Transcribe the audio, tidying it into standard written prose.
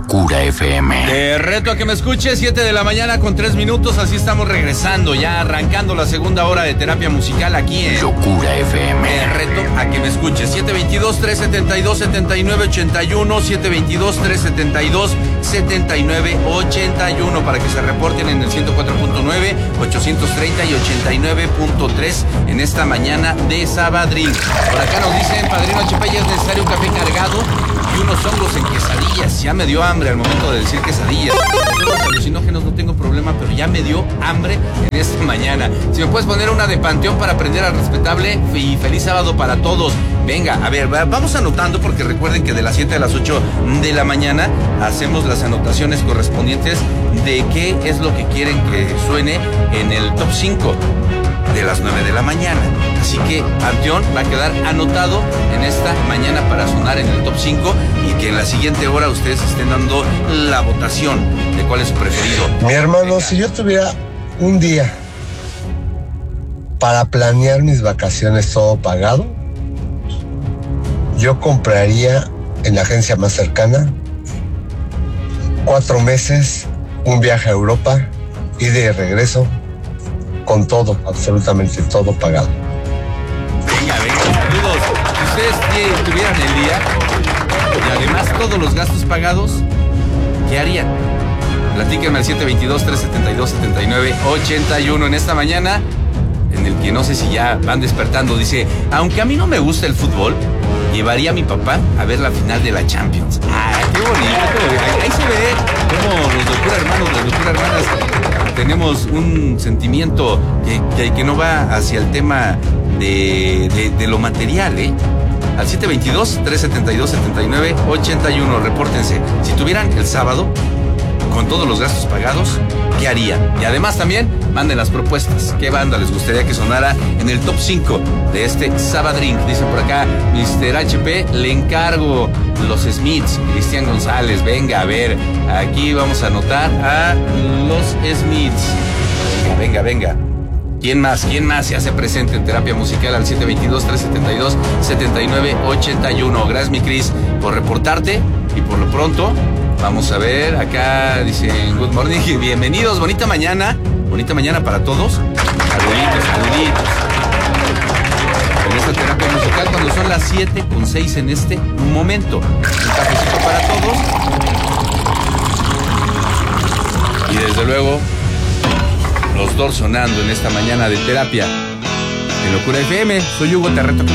Locura FM. Te reto a que me escuches, 7 de la mañana con 3 minutos, así estamos regresando, ya arrancando la segunda hora de terapia musical aquí en Locura FM. Te reto a que me escuches, 722-372-7981, 722-372-7981, para que se reporten en el 104.9, 830 y 89.3 en esta mañana de Sabadrín. Por acá nos dicen, Padrino HP, ya es necesario un café cargado y unos hongos en quesadillas. Ya me dio hambre al momento de decir quesadillas. Los alucinógenos no tengo problema, pero ya me dio hambre en esta mañana. Si me puedes poner una de Panteón para aprender al respetable, y feliz sábado para todos. Venga, a ver, vamos anotando, porque recuerden que de las 7 a las 8 de la mañana hacemos las anotaciones correspondientes de qué es lo que quieren que suene en el top 5 de las 9 de la mañana. Así que Panteón va a quedar anotado en esta mañana para sonar en el top 5 y que en la siguiente hora ustedes estén dando la votación de cuál es su preferido. Mi hermano, si yo tuviera un día para planear mis vacaciones todo pagado, yo compraría en la agencia más cercana 4 meses, un viaje a Europa, ida y regreso, con todo, absolutamente todo pagado. Venga, saludos. Si ustedes tuvieran el día y además todos los gastos pagados, ¿qué harían? Platíquenme al 722-372-7981 en esta mañana, en el que no sé si ya van despertando. Dice, aunque a mí no me gusta el fútbol, llevaría a mi papá a ver la final de la Champions. ¡Ah, qué bonito! Ahí se ve cómo los Locura Hermanos, las Locura Hermanas, tenemos un sentimiento que no va hacia el tema de lo material, ¿eh? Al 722-372-7981, repórtense. Si tuvieran el sábado, con todos los gastos pagados, ¿qué harían? Y además también manden las propuestas. ¿Qué banda les gustaría que sonara en el top 5 de este Sabadrín? Dicen por acá, Mr. HP, le encargo los Smiths, Cristian González. Venga, a ver, aquí vamos a anotar a los Smiths. Venga. ¿Quién más se hace presente en terapia musical al 722-372-7981? Gracias, mi Cris, por reportarte. Y por lo pronto, vamos a ver, acá dicen, good morning, bienvenidos, bonita mañana para todos. Saluditos. En esta terapia musical, cuando son las 7:06 en este momento. Un cafecito para todos. Y desde luego, los dos sonando en esta mañana de terapia en Locura FM. Soy Hugo, te reto.